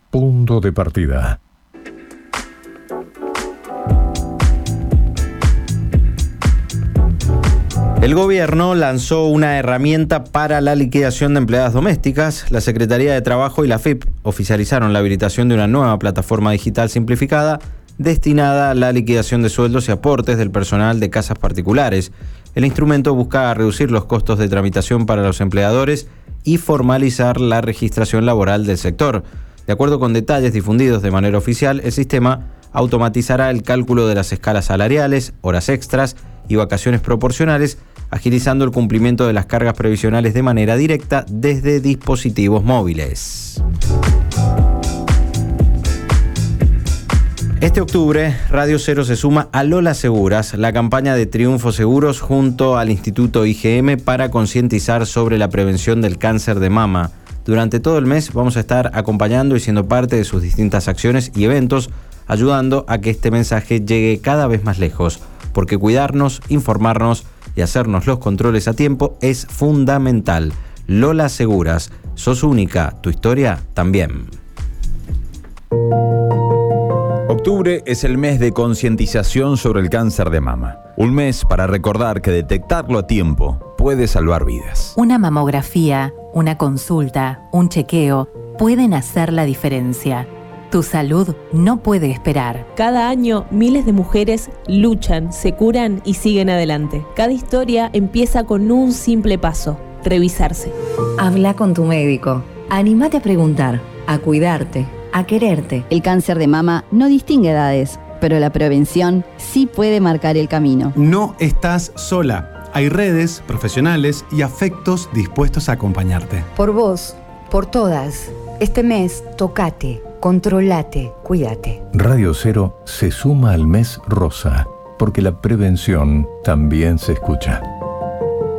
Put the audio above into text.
Punto de partida. El gobierno lanzó una herramienta para la liquidación de empleadas domésticas. La Secretaría de Trabajo y la AFIP oficializaron la habilitación de una nueva plataforma digital simplificada destinada a la liquidación de sueldos y aportes del personal de casas particulares. El instrumento busca reducir los costos de tramitación para los empleadores y formalizar la registración laboral del sector. De acuerdo con detalles difundidos de manera oficial, el sistema automatizará el cálculo de las escalas salariales, horas extras y vacaciones proporcionales, agilizando el cumplimiento de las cargas previsionales de manera directa desde dispositivos móviles. Este octubre, Radio Cero se suma a Lola Seguras, la campaña de Triunfo Seguros junto al Instituto IGM para concientizar sobre la prevención del cáncer de mama. Durante todo el mes vamos a estar acompañando y siendo parte de sus distintas acciones y eventos, ayudando a que este mensaje llegue cada vez más lejos, porque cuidarnos, informarnos y hacernos los controles a tiempo es fundamental. Lola Seguras, sos única, tu historia también. Octubre es el mes de concientización sobre el cáncer de mama. Un mes para recordar que detectarlo a tiempo puede salvar vidas. Una mamografía, una consulta, un chequeo pueden hacer la diferencia. Tu salud no puede esperar. Cada año, miles de mujeres luchan, se curan y siguen adelante. Cada historia empieza con un simple paso: revisarse. Habla con tu médico. Anímate a preguntar, a cuidarte, a quererte. El cáncer de mama no distingue edades, pero la prevención sí puede marcar el camino. No estás sola. Hay redes, profesionales y afectos dispuestos a acompañarte. Por vos, por todas. Este mes, tocate, controlate, cuídate. Radio Cero se suma al mes rosa, porque la prevención también se escucha.